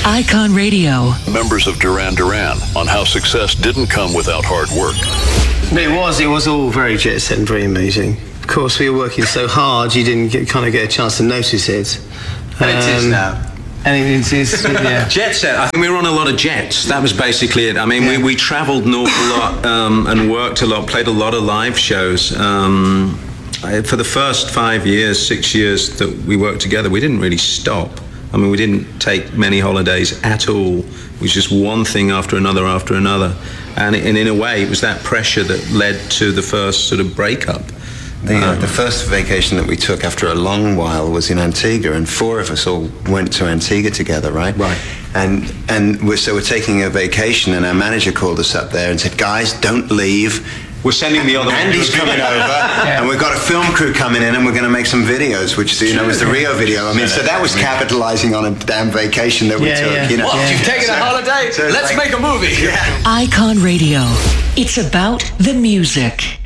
Icon Radio. Members of Duran Duran on how success didn't come without hard work. It was all very jet set and very amazing. Of course, we were working so hard, you didn't get a chance to notice it. But it is now. And it is, yeah. Jet set. I think we were on a lot of jets. That was basically it. I mean, we travelled an awful lot and worked a lot, played a lot of live shows. For the first 6 years that we worked together, we didn't really stop. I mean, we didn't take many holidays at all. It was just one thing after another. And in a way, it was that pressure that led to the first sort of breakup. The first vacation that we took after a long while was in Antigua, and 4 of us all went to Antigua together, right? Right. And we're taking a vacation, and our manager called us up there and said, "Guys, don't leave. We're sending the other one. Andy's coming over, and we've got a film crew coming in, and we're going to make some videos," which was the Rio video. I mean, so that was capitalizing on a damn vacation that we took. Yeah. You know, Well, you've taken a holiday. Let's make a movie. Icon Radio. It's about the music.